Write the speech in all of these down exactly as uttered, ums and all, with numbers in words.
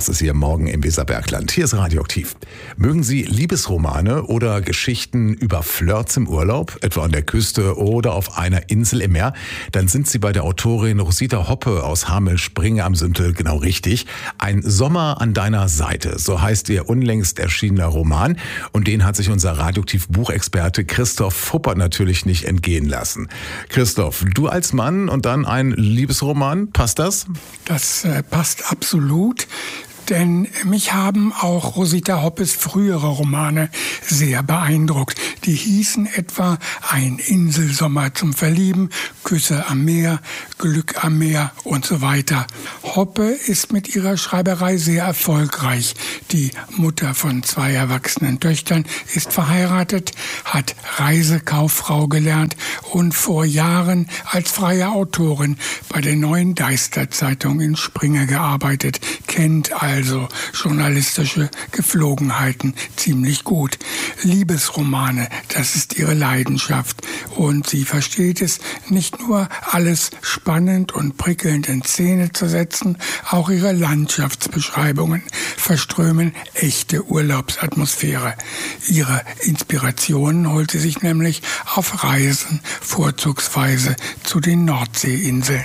Das ist hier morgen im Weserbergland. Hier ist Radioaktiv. Mögen Sie Liebesromane oder Geschichten über Flirts im Urlaub, etwa an der Küste oder auf einer Insel im Meer? Dann sind Sie bei der Autorin Rosita Hoppe aus Hameln-Springe am Süntel genau richtig. Ein Sommer an deiner Seite, so heißt ihr unlängst erschienener Roman. Und den hat sich unser Radioaktiv-Buchexperte Christoph Huppert natürlich nicht entgehen lassen. Christoph, du als Mann und dann ein Liebesroman, passt das? Das äh, passt absolut. Denn mich haben auch Rosita Hoppes frühere Romane sehr beeindruckt. Die hießen etwa Ein Inselsommer zum Verlieben, Küsse am Meer, Glück am Meer und so weiter. Hoppe ist mit ihrer Schreiberei sehr erfolgreich. Die Mutter von zwei erwachsenen Töchtern ist verheiratet, hat Reisekauffrau gelernt und vor Jahren als freie Autorin bei der Neuen Deister Zeitung in Springe gearbeitet, kennt also Also journalistische Geflogenheiten ziemlich gut. Liebesromane, das ist ihre Leidenschaft. Und sie versteht es, nicht nur alles spannend und prickelnd in Szene zu setzen, auch ihre Landschaftsbeschreibungen verströmen echte Urlaubsatmosphäre. Ihre Inspirationen holt sie sich nämlich auf Reisen, vorzugsweise zu den Nordseeinseln.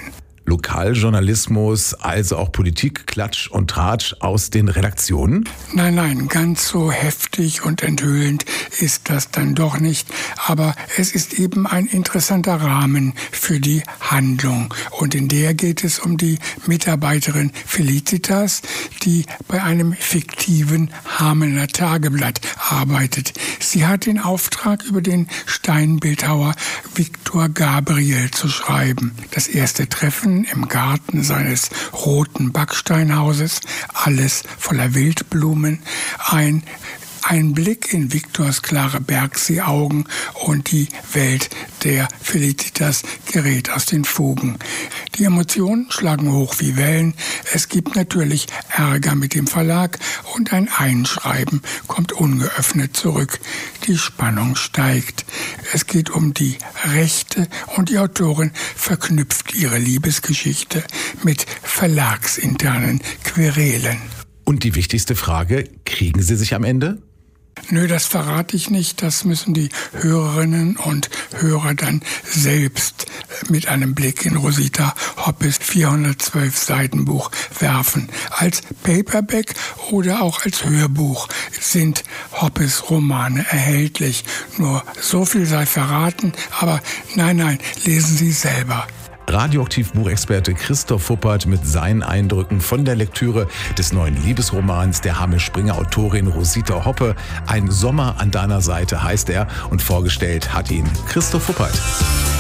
Lokaljournalismus, also auch Politik, Klatsch und Tratsch aus den Redaktionen? Nein, nein, ganz so heftig und enthüllend ist das dann doch nicht. Aber es ist eben ein interessanter Rahmen für die Handlung. Und in der geht es um die Mitarbeiterin Felicitas, die bei einem fiktiven Hamelner Tageblatt arbeitet. Sie hat den Auftrag, über den Steinbildhauer Viktor Gabriel zu schreiben. Das erste Treffen im Garten seines roten Backsteinhauses, alles voller Wildblumen, ein Ein Blick in Viktors klare Bergseeaugen und die Welt der Felicitas gerät aus den Fugen. Die Emotionen schlagen hoch wie Wellen. Es gibt natürlich Ärger mit dem Verlag und ein Einschreiben kommt ungeöffnet zurück. Die Spannung steigt. Es geht um die Rechte und die Autorin verknüpft ihre Liebesgeschichte mit verlagsinternen Querelen. Und die wichtigste Frage, kriegen Sie sich am Ende? Nö, das verrate ich nicht. Das müssen die Hörerinnen und Hörer dann selbst mit einem Blick in Rosita Hoppes vierhundertzwölf Seiten Buch werfen. Als Paperback oder auch als Hörbuch sind Hoppes Romane erhältlich. Nur so viel sei verraten, aber nein, nein, lesen Sie selber. Radioaktiv-Buchexperte Christoph Huppert mit seinen Eindrücken von der Lektüre des neuen Liebesromans der Hameln-Springe Autorin Rosita Hoppe. Ein Sommer an deiner Seite heißt er und vorgestellt hat ihn Christoph Huppert.